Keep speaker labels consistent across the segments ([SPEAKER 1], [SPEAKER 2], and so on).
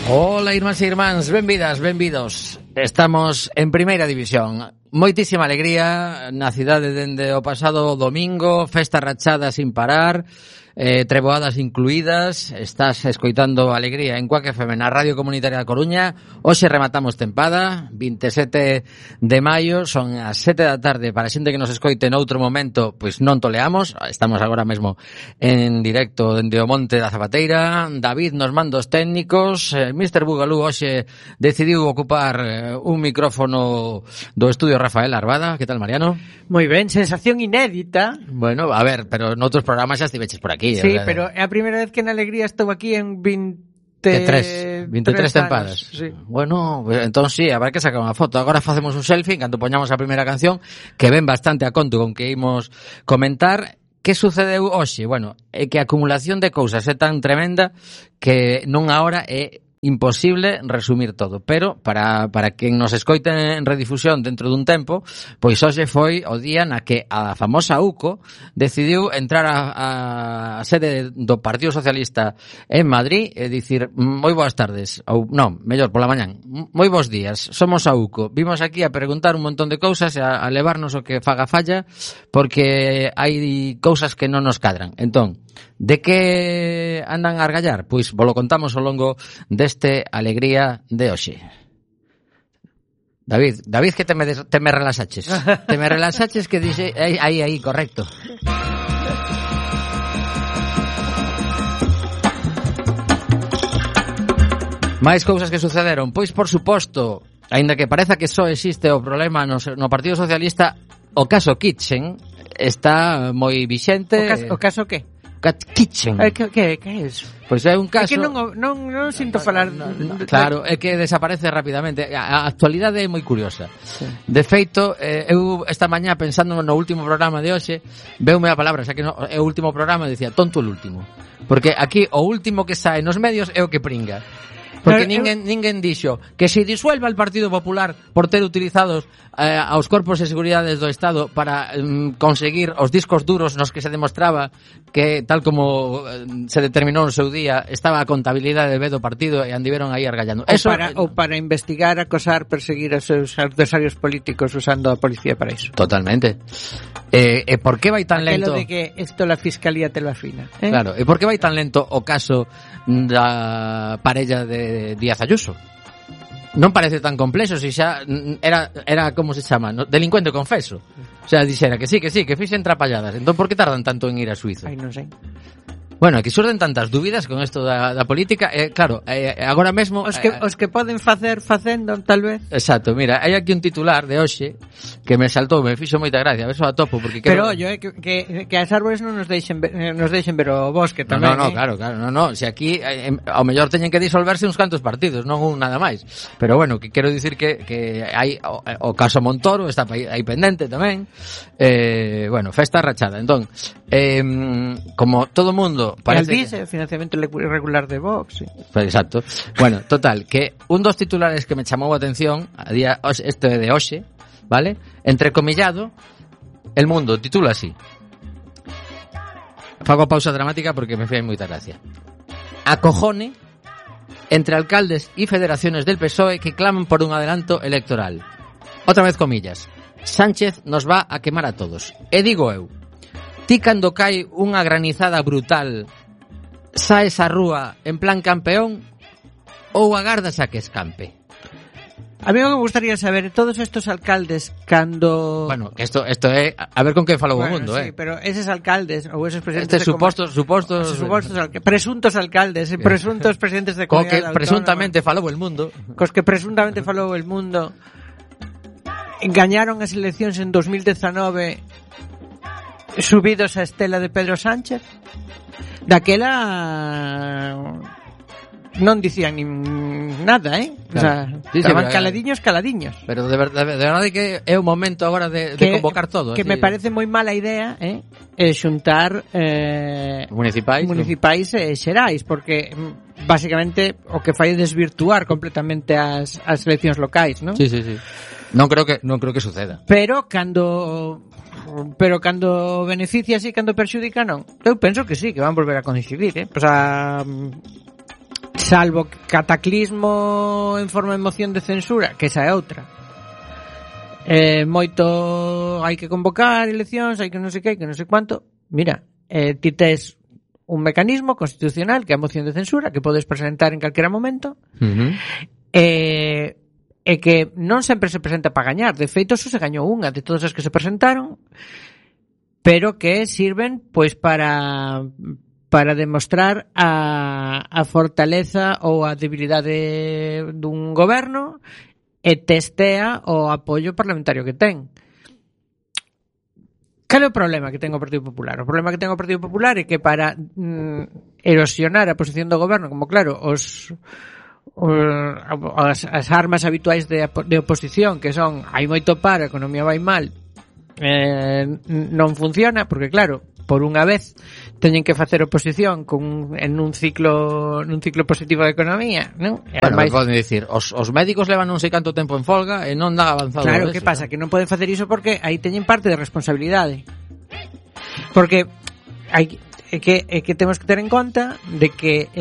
[SPEAKER 1] Ola, irmáns e irmáns, benvidas, benvidos. Estamos en Primeira División. Moitísima alegría na cidade dende o pasado domingo, festa rachada sin parar, treboadas incluídas. Estás escoitando Alegría en Cuac FM na Radio Comunitaria da Coruña. Hoxe rematamos tempada, 27 de maio, son as 7 da tarde. Para a xente que nos escoite noutro momento, pois non toleamos. Estamos agora mesmo en directo dende o Monte da Zapateira. David nos mandos técnicos. Mr. Bugalú hoxe decidiu ocupar un micrófono do estudio Rafael Arbada. Que tal, Mariano?
[SPEAKER 2] Moi ben, sensación inédita.
[SPEAKER 1] Bueno, a ver, pero noutros programas xa estiveches por aquí.
[SPEAKER 2] Sí, pero é a primeira vez que na Alegría estou aquí en
[SPEAKER 1] 23 tempadas.
[SPEAKER 2] Sí.
[SPEAKER 1] Bueno, entón sí, habrá que sacar unha foto. Agora facemos un selfie cando poñamos a primeira canción, que ven bastante a conto con que imos comentar. Que sucedeu hoxe? Bueno, é que a acumulación de cousas é tan tremenda que nunha hora é imposible resumir todo, pero para quen nos escoite en redifusión dentro dun tempo, pois hoxe foi o día na que a famosa UCO decidiu entrar a sede do Partido Socialista en Madrid e dicir: moi boas tardes, ou non, mellor pola mañán, moi bons días, somos a UCO, vimos aquí a preguntar un montón de cousas e a levarnos o que faga falla, porque hai cousas que non nos cadran. Entón, de que andan a argallar? Pois volo contamos ao longo deste Alegría de hoxe. David, que te me relaxaches. Te me relaxaches que dixe... Aí, correcto. Mais cousas que sucederon. Pois, por suposto, aínda que pareza que só existe o problema no Partido Socialista, o caso Kitchen está moi vixente.
[SPEAKER 2] O caso que?
[SPEAKER 1] Kitchen.
[SPEAKER 2] Que é iso?
[SPEAKER 1] Pois é un caso...
[SPEAKER 2] É que non sinto falar...
[SPEAKER 1] Claro, é que desaparece rapidamente. A actualidade é moi curiosa. Sí. De feito, eu esta mañá pensando no último programa de hoxe, veume a palabra, xa que no, é o último programa, dicía, tonto el último. Porque aquí o último que sae nos medios é o que pringa. Porque ninguén dixo que se disuelva el Partido Popular por ter utilizados aos corpos de seguridades do Estado para conseguir os discos duros nos que se demostraba que, tal como se determinou no seu día, estaba a contabilidade do partido e andiveron aí argallando.
[SPEAKER 2] Ou para investigar, acosar, perseguir os seus adversarios políticos usando a policía para iso.
[SPEAKER 1] Totalmente. E por que vai tan lento?
[SPEAKER 2] Aquelo de que esto la Fiscalía te lo afina.
[SPEAKER 1] Claro, e por que vai tan lento o caso da parella de Díaz Ayuso? Non parece tan complexo, se xa era como se chama, ¿no? Delincuente confeso. O sea, dixera que sí, que fixen trapalladas. Entón, por que tardan tanto en ir a Suiza?
[SPEAKER 2] Ai, non sei.
[SPEAKER 1] Bueno, aquí surden tantas dúbidas con esto da política, claro, agora mesmo...
[SPEAKER 2] Os que poden facendo, tal vez.
[SPEAKER 1] Exacto, mira, hai aquí un titular de hoxe que me saltou, me fixo moita gracia, a ver se o atopo, porque...
[SPEAKER 2] Pero, que as árbores non nos deixen ver o bosque tamén.
[SPEAKER 1] No, claro, no, se aquí, ao mellor teñen que disolverse uns cantos partidos, non un nada máis. Pero bueno, que quero dicir que hai o caso Montoro, está aí pendente tamén, bueno, festa rachada. Entón, como todo mundo parece...
[SPEAKER 2] El BIS é o financiamento irregular de Vox, sí.
[SPEAKER 1] Pues exacto. Bueno, total, que un dos titulares que me chamou a atención a día este de hoxe, vale? Entrecomillado, El Mundo titula así. Fago pausa dramática porque me fai moita gracia. Acojone entre alcaldes y federaciones del PSOE que claman por un adelanto electoral. Otra vez comillas. Sánchez nos va a quemar a todos. E digo eu, ti cando cae unha granizada brutal saes a rúa en plan campeón ou agardas a que escampe?
[SPEAKER 2] A mí me gustaría saber, todos estos alcaldes cando...
[SPEAKER 1] Bueno, que isto é a ver con que falou o mundo,
[SPEAKER 2] sí, pero eses alcaldes ou eses presidentes
[SPEAKER 1] supostos
[SPEAKER 2] presuntos alcaldes, presuntos presidentes de comunidade autónoma,
[SPEAKER 1] que presuntamente falou el mundo,
[SPEAKER 2] cos que presuntamente falou el mundo, engañaron as eleccións en 2019 subidos a estela de Pedro Sánchez. Daquela non dicían nin nada,
[SPEAKER 1] Claro. O sea,
[SPEAKER 2] estaban caladiños.
[SPEAKER 1] Pero de verdade que é o momento agora de convocar todo.
[SPEAKER 2] Que me parece moi mala idea, xuntar municipais e xerais, porque basicamente o que fai é desvirtuar completamente as eleccións locais, non?
[SPEAKER 1] Sí. Non creo que suceda.
[SPEAKER 2] Pero cando beneficia e cando perxudica non. Eu penso que sí, que van volver a coincidir, O sea, salvo cataclismo en forma de moción de censura, que esa é outra. Moito hai que convocar eleccións, hai que non sei que, que non sei cuánto. Mira, ti tes un mecanismo constitucional que é a moción de censura que podes presentar en calquera momento. E que non sempre se presenta para gañar. De feito, só se gañou unha de todas as que se presentaron, pero que sirven pois para demostrar a fortaleza ou a debilidade dun goberno e testea o apoio parlamentario que ten. Cal é o problema que ten o Partido Popular? O problema que ten o Partido Popular é que para erosionar a posición do goberno, como claro, as armas habituais de oposición, que son hai moito paro, a economía vai mal, non funciona, porque claro, por unha vez teñen que facer oposición en un ciclo positivo de economía, non?
[SPEAKER 1] Bueno, ademais, poden dicir, os médicos levan non sei canto tempo en folga e non dan avanzado.
[SPEAKER 2] Claro, que pasa? ¿No? Que non poden facer iso porque aí teñen parte de responsabilidade. Porque que temos que ter en conta de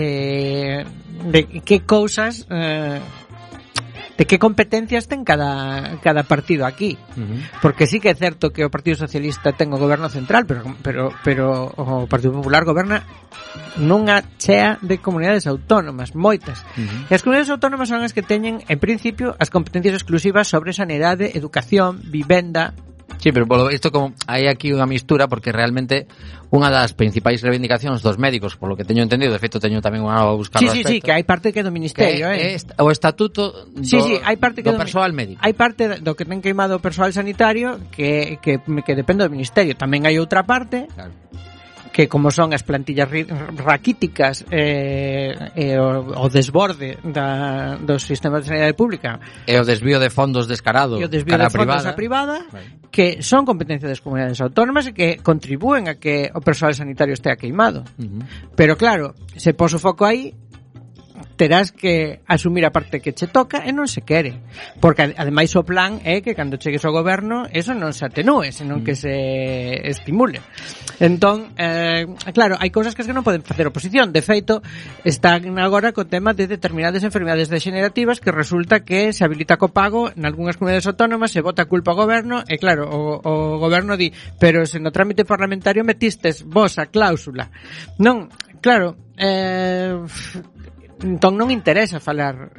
[SPEAKER 2] que cousas de que competencias ten cada partido aquí. Porque sí que é certo que o Partido Socialista ten o goberno central, pero o Partido Popular goberna nunha chea de comunidades autónomas, moitas. E as comunidades autónomas son as que teñen, en principio, as competencias exclusivas sobre sanidade, educación, vivenda.
[SPEAKER 1] Sí, pero isto como hai aquí unha mistura, porque realmente unha das principais reivindicacións dos médicos, por lo que teño entendido, de feito teño tamén unha a buscar
[SPEAKER 2] respecto. Sí, que hai parte que é do ministerio,
[SPEAKER 1] o estatuto
[SPEAKER 2] hai parte que
[SPEAKER 1] do persoal médico.
[SPEAKER 2] Hai parte do que ten queimado o persoal sanitario que depende do ministerio. Tamén hai outra parte, claro, que como son as plantillas raquíticas o desborde do sistema de sanidade pública
[SPEAKER 1] e o desvío de fondos descarado
[SPEAKER 2] e o desvío de fondos a privada, que son competencia das comunidades autónomas e que contribúen a que o persoal sanitario estea queimado. Pero claro, se pos o foco aí, terás que asumir a parte que che toca e non se quere, porque ademais o plan é que cando chegues ao goberno eso non se atenúe, senón que se estimule. Entón, claro, hai cousas que non poden facer oposición. De feito, están agora co tema de determinadas enfermidades degenerativas que resulta que se habilita co pago en algunhas comunidades autónomas, se bota a culpa ao goberno e claro, o goberno di, pero se no trámite parlamentario metistes vos a cláusula. Non, claro, entón non interesa falar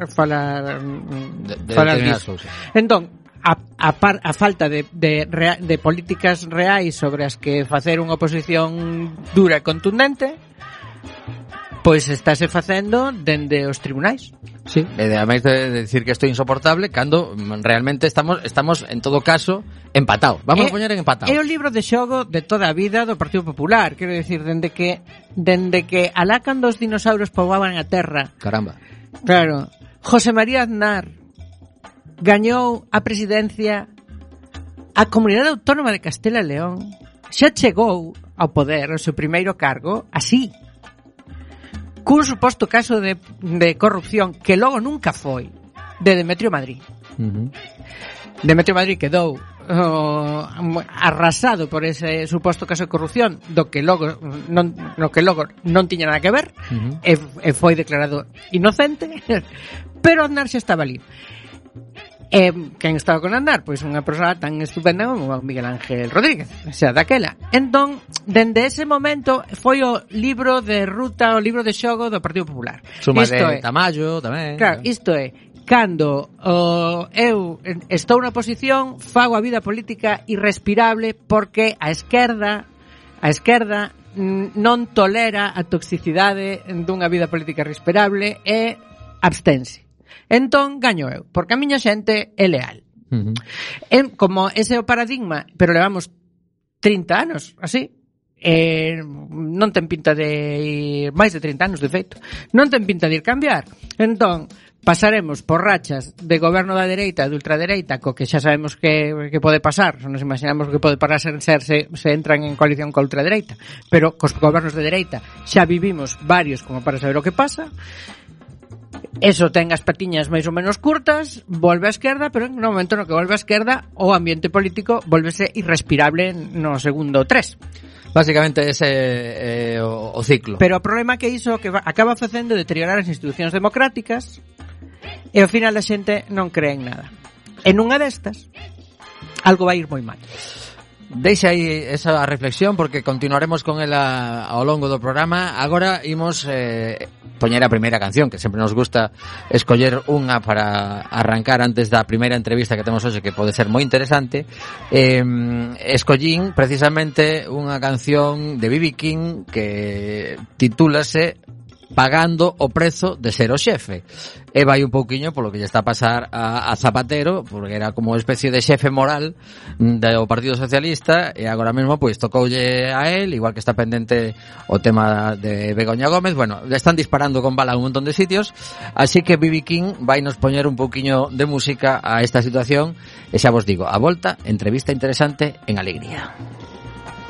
[SPEAKER 2] disso. Entón, a falta de políticas reais sobre as que facer unha oposición dura e contundente, pois estáse facendo dende os tribunais.
[SPEAKER 1] Sí, ademais de decir que isto é insoportable, cando realmente estamos en todo caso empatados. Vamos a poñer en empatados.
[SPEAKER 2] É o libro de xogo de toda a vida do Partido Popular, quero decir, dende que alá cando os dinosauros poboaban a terra.
[SPEAKER 1] Caramba.
[SPEAKER 2] Claro, José María Aznar gañou a presidencia a Comunidade Autónoma de Castela e León. Xa chegou ao poder, o seu primeiro cargo, así, cun suposto caso de corrupción que logo nunca foi, de Demetrio Madrid. Demetrio Madrid quedou arrasado por ese suposto caso de corrupción do que logo non tiña nada que ver, e foi declarado inocente, pero Aznar xa estaba ali. Quen estaba con Aznar? Pois unha persoa tan estupenda como Miguel Ángel Rodríguez, o sea, daquela. Entón, dende ese momento foi o libro de ruta, o libro de xogo do Partido Popular.
[SPEAKER 1] Suma de Tamayo tamén.
[SPEAKER 2] Claro, isto é, cando eu estou na oposición, fago a vida política irrespirable porque a esquerda non tolera a toxicidade dunha vida política irrespirable e abstense. Entón, gaño eu, porque a miña xente é leal. Como ese é o paradigma, pero levamos 30 anos, así, non ten pinta de ir, máis de 30 anos, de feito, non ten pinta de ir cambiar. Entón, pasaremos por rachas de goberno da dereita e de ultradereita, co que xa sabemos que pode pasar, nos imaginamos que pode pasar se entran en coalición coa ultradereita, pero cos gobernos de dereita xa vivimos varios como para saber o que pasa. Eso ten as patiñas máis ou menos curtas, volve á esquerda, pero no momento no que volve á esquerda, o ambiente político volvese irrespirable no segundo 3.
[SPEAKER 1] Básicamente ese o ciclo.
[SPEAKER 2] Pero o problema é que iso que acaba facendo deteriorar as institucións democráticas e ao final a xente non cree en nada. En unha destas, algo vai ir moi mal.
[SPEAKER 1] Deixa aí esa reflexión porque continuaremos con ela ao longo do programa. Agora imos poñer a primeira canción, que sempre nos gusta escoller unha para arrancar antes da primeira entrevista que temos hoxe, que pode ser moi interesante. Escollín precisamente unha canción de B.B. King que titúlase Pagando o prezo de ser o xefe. E vai un pouquiño polo que lle está a pasar a Zapatero, porque era como uma especie de xefe moral do Partido Socialista, e agora mesmo pois tocoulle a él, igual que está pendente o tema de Begoña Gómez. Bueno, le están disparando con bala a un montón de sitios, así que B.B. King vai nos poñer un pouquiño de música a esta situación, e xa vos digo, a volta, entrevista interesante en Alegría.